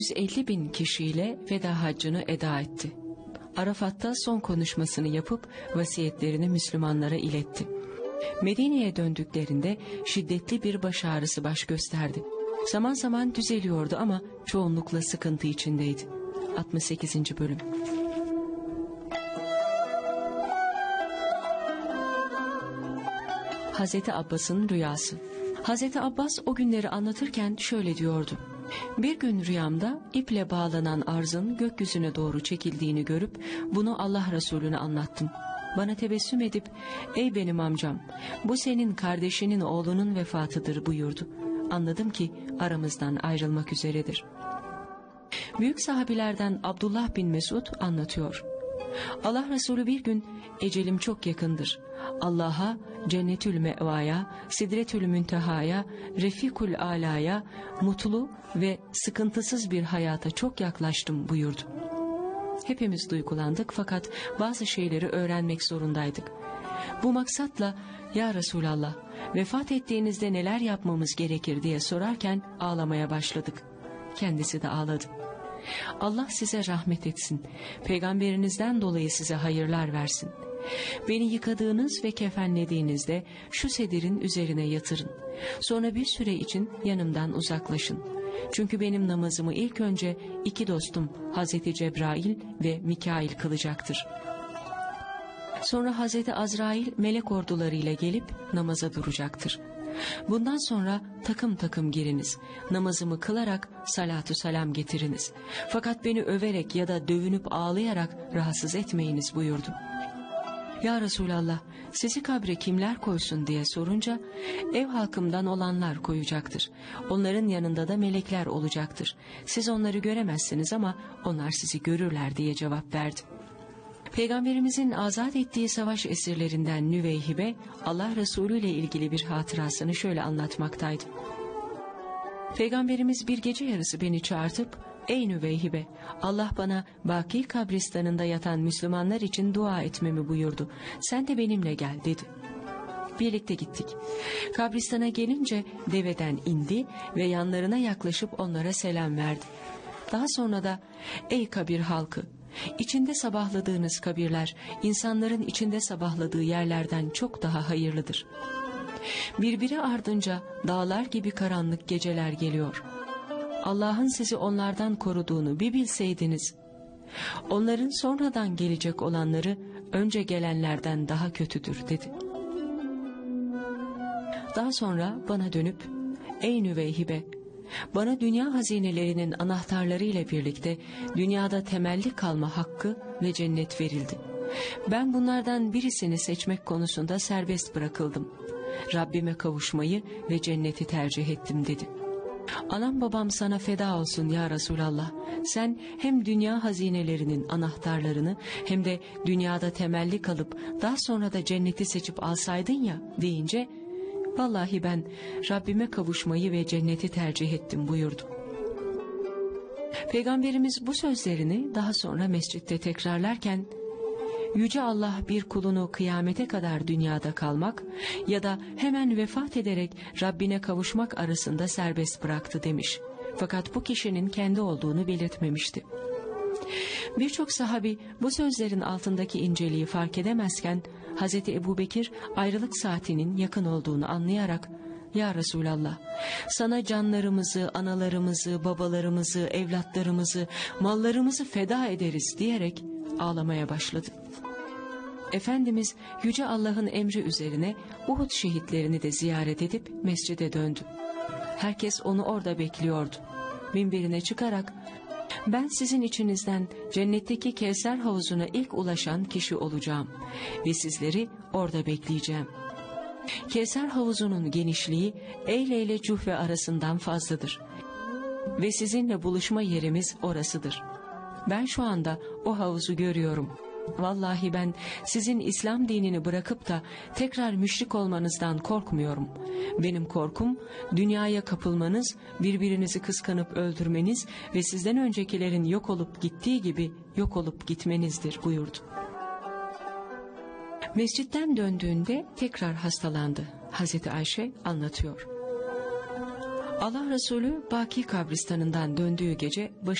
150.000 kişiyle veda haccını eda etti. Arafat'ta son konuşmasını yapıp vasiyetlerini Müslümanlara iletti. Medine'ye döndüklerinde şiddetli bir baş ağrısı baş gösterdi. Zaman zaman düzeliyordu ama çoğunlukla sıkıntı içindeydi. 68. Bölüm. Hazreti Abbas'ın rüyası. Hazreti Abbas o günleri anlatırken şöyle diyordu. Bir gün rüyamda iple bağlanan arzın gökyüzüne doğru çekildiğini görüp bunu Allah Resulüne anlattım. Bana tebessüm edip ey benim amcam bu senin kardeşinin oğlunun vefatıdır buyurdu. Anladım ki aramızdan ayrılmak üzeredir. Büyük sahabilerden Abdullah bin Mesud anlatıyor. Allah Resulü bir gün ecelim çok yakındır. Allah'a, cennetül mevaya, sidretül müntehaya, refikul alaya, mutlu ve sıkıntısız bir hayata çok yaklaştım buyurdu. Hepimiz duygulandık fakat bazı şeyleri öğrenmek zorundaydık. Bu maksatla ya Resulallah vefat ettiğinizde neler yapmamız gerekir diye sorarken ağlamaya başladık. Kendisi de ağladı. Allah size rahmet etsin, peygamberinizden dolayı size hayırlar versin. Beni yıkadığınız ve kefenlediğinizde şu sedirin üzerine yatırın. Sonra bir süre için yanımdan uzaklaşın. Çünkü benim namazımı ilk önce iki dostum Hazreti Cebrail ve Mikail kılacaktır. Sonra Hazreti Azrail melek ordularıyla gelip namaza duracaktır. Bundan sonra takım takım giriniz. Namazımı kılarak salatu selam getiriniz. Fakat beni överek ya da dövünüp ağlayarak rahatsız etmeyiniz buyurdu. Ya Resulallah sizi kabre kimler koysun diye sorunca ev halkımdan olanlar koyacaktır. Onların yanında da melekler olacaktır. Siz onları göremezsiniz ama onlar sizi görürler diye cevap verdi. Peygamberimizin azat ettiği savaş esirlerinden Nüveyhibe Allah Resulü ile ilgili bir hatırasını şöyle anlatmaktaydı. Peygamberimiz bir gece yarısı beni çağırtıp ey Nüveyhibe Allah bana Baki kabristanında yatan Müslümanlar için dua etmemi buyurdu. Sen de benimle gel dedi. Birlikte gittik. Kabristana gelince deveden indi ve yanlarına yaklaşıp onlara selam verdi. Daha sonra da ey kabir halkı İçinde sabahladığınız kabirler insanların içinde sabahladığı yerlerden çok daha hayırlıdır. Birbiri ardınca dağlar gibi karanlık geceler geliyor. Allah'ın sizi onlardan koruduğunu bir bilseydiniz. Onların sonradan gelecek olanları önce gelenlerden daha kötüdür dedi. Daha sonra bana dönüp ey Nüveyhibe bana dünya hazinelerinin anahtarları ile birlikte dünyada temelli kalma hakkı ve cennet verildi. Ben bunlardan birisini seçmek konusunda serbest bırakıldım. Rabbime kavuşmayı ve cenneti tercih ettim dedi. Anam babam sana feda olsun ya Resulallah. Sen hem dünya hazinelerinin anahtarlarını hem de dünyada temelli kalıp daha sonra da cenneti seçip alsaydın ya deyince vallahi ben Rabbime kavuşmayı ve cenneti tercih ettim buyurdu. Peygamberimiz bu sözlerini daha sonra mescitte tekrarlarken Yüce Allah bir kulunu kıyamete kadar dünyada kalmak ya da hemen vefat ederek Rabbine kavuşmak arasında serbest bıraktı demiş. Fakat bu kişinin kendi olduğunu belirtmemişti. Birçok sahabi bu sözlerin altındaki inceliği fark edemezken Hazreti Ebubekir ayrılık saatinin yakın olduğunu anlayarak ya Resulallah sana canlarımızı, analarımızı, babalarımızı, evlatlarımızı, mallarımızı feda ederiz diyerek ağlamaya başladı. Efendimiz Yüce Allah'ın emri üzerine Uhud şehitlerini de ziyaret edip mescide döndü. Herkes onu orada bekliyordu. Minberine çıkarak ben sizin içinizden cennetteki Kevser havuzuna ilk ulaşan kişi olacağım ve sizleri orada bekleyeceğim. Kevser havuzunun genişliği Eyle ile Cuhve arasından fazladır ve sizinle buluşma yerimiz orasıdır. Ben şu anda o havuzu görüyorum. Vallahi ben sizin İslam dinini bırakıp da tekrar müşrik olmanızdan korkmuyorum. Benim korkum dünyaya kapılmanız, birbirinizi kıskanıp öldürmeniz ve sizden öncekilerin yok olup gittiği gibi yok olup gitmenizdir buyurdu. Mescitten döndüğünde tekrar hastalandı. Hazreti Ayşe anlatıyor. Allah Resulü Baki kabristanından döndüğü gece